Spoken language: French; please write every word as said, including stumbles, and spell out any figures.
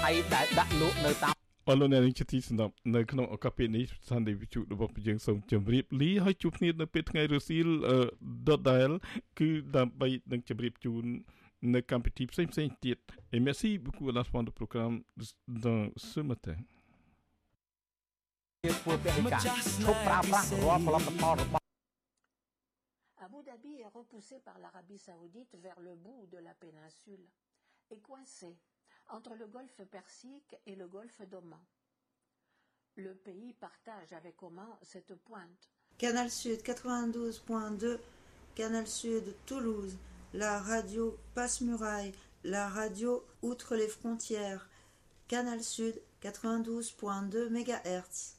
អរលោកអ្នកនាងជាទីស្ដាប់នៅក្នុងឱកាសពេលនេះស្ថានីយ៍វិទ្យុរបស់យើងសូមជម្រាបលាហើយជួបគ្នានៅពេលថ្ងៃរសៀលដដែលគឺដើម្បីនឹងជម្រាបជូននៅកម្មវិធីផ្សេងៗទៀត Et merci beaucoup à la fin du programme dans ce matin. Abu Dhabi est repoussé par l'Arabie Saoudite vers le bout de la péninsule et coincé entre le golfe Persique et le golfe d'Oman. Le pays partage avec Oman cette pointe. Canal Sud quatre-vingt-douze point deux, Canal Sud Toulouse, la radio Passe-Muraille, la radio Outre les frontières, Canal Sud quatre-vingt-douze point deux mégahertz.